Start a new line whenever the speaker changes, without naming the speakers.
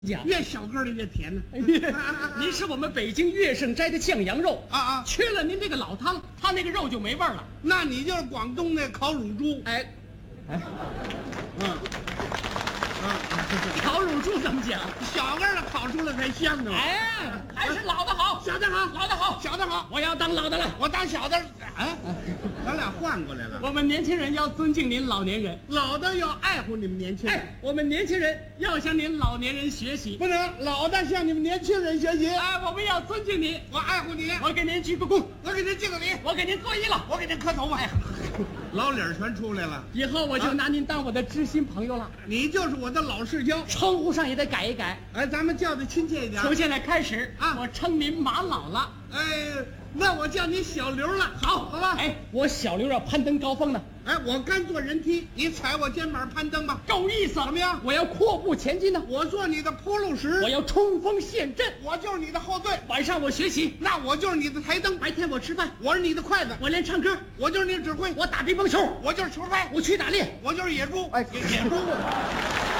讲
越小个儿的越甜呢。
您是我们北京乐盛摘的酱羊肉
啊！
缺了您这个老汤，它那个肉就没味儿了。
那你就是广东那烤乳猪。
哎，烤乳猪怎么讲？
小个儿的烤出来才香呢。
哎，还是老的好，
小的好，
老的好，
小的好。
我要当老的了，
我当小的。哎，咱俩换过来了。
我们年轻人要尊敬您老年人，
老的要爱护你们年轻人。
哎，我们年轻人要向您老年人学习，
不能老的向你们年轻人学习。
哎，我们要尊敬您，
我爱护你，
我给您鞠个躬，
我给您敬个礼，
我给您作揖了，
我给您磕头吧。哎，老理儿全出来了。
以后我就拿您当我的知心朋友了。
你就是我的老世交，
称呼上也得改一改。
哎，咱们叫的亲切一点。
从现在开始
啊，
我称您马老了。
哎，那我叫你小刘了。好吧。
哎，我小刘要攀登高峰呢。
哎，我干坐人梯，你踩我肩膀攀登吧。
够意思。
怎么样？
我要阔步前进呢。
我做你的铺路石。
我要冲锋陷阵。
我就是你的后队。
晚上我学习，
那我就是你的台灯。
白天我吃饭，
我是你的筷子。
我练唱歌，
我就是你的指挥。
我打乒乓球，
我就是球拍。
我去打猎，
我就是野猪。
哎，
野猪。